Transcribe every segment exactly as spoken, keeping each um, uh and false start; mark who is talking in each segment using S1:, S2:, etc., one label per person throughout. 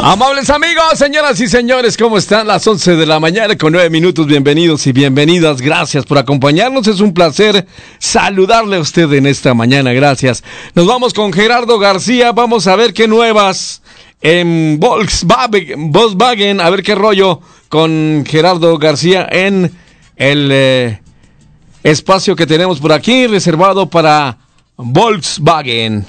S1: Amables amigos, señoras y señores, ¿cómo están? Las once de la mañana con nueve minutos, bienvenidos y bienvenidas, gracias por acompañarnos, es un placer saludarle a usted en esta mañana, gracias. Nos vamos con Gerardo García, vamos a ver qué nuevas en Volkswagen, Volkswagen a ver qué rollo con Gerardo García en el eh, espacio que tenemos por aquí, reservado para Volkswagen.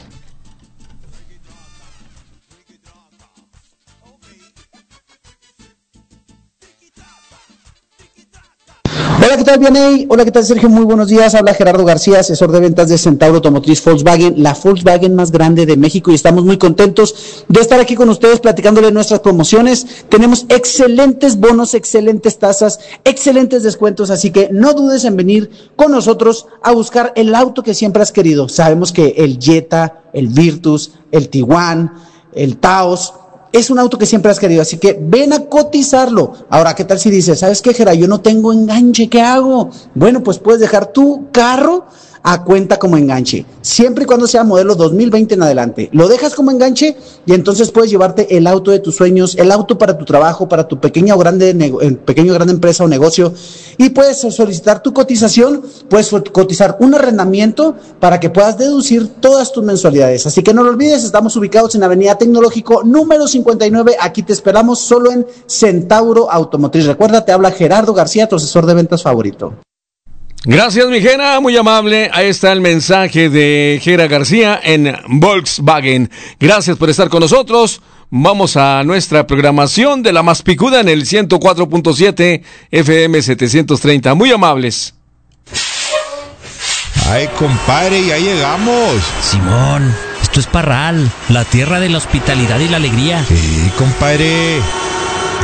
S2: Hola, ¿qué tal, Vianey? Hola, ¿qué tal, Sergio? Muy buenos días. Habla Gerardo García, asesor de ventas de Centauro Automotriz Volkswagen, la Volkswagen más grande de México, y estamos muy contentos de estar aquí con ustedes platicándoles nuestras promociones. Tenemos excelentes bonos, excelentes tasas, excelentes descuentos, así que no dudes en venir con nosotros a buscar el auto que siempre has querido. Sabemos que el Jetta, el Virtus, el Tiguan, el Taos es un auto que siempre has querido, así que ven a cotizarlo. Ahora, ¿qué tal si dices, ¿sabes qué, Gera? Yo no tengo enganche, ¿qué hago? Bueno, pues puedes dejar tu carro a cuenta como enganche, siempre y cuando sea modelo dos mil veinte en adelante. Lo dejas como enganche y entonces puedes llevarte el auto de tus sueños, el auto para tu trabajo, para tu pequeña o grande, nego- pequeño o grande empresa o negocio, y puedes solicitar tu cotización, puedes cotizar un arrendamiento para que puedas deducir todas tus mensualidades. Así que no lo olvides, estamos ubicados en Avenida Tecnológico número cincuenta y nueve, aquí te esperamos solo en Centauro Automotriz. Recuerda, te habla Gerardo García, tu asesor de ventas favorito.
S1: Gracias, mi Gera, muy amable. Ahí está el mensaje de Gera García en Volkswagen. Gracias por estar con nosotros. Vamos a nuestra programación de la más picuda en el ciento cuatro punto siete F M setecientos treinta. Muy amables.
S3: Ay, compadre, ya llegamos.
S4: Simón, esto es Parral, la tierra de la hospitalidad y la alegría.
S3: Sí, compadre.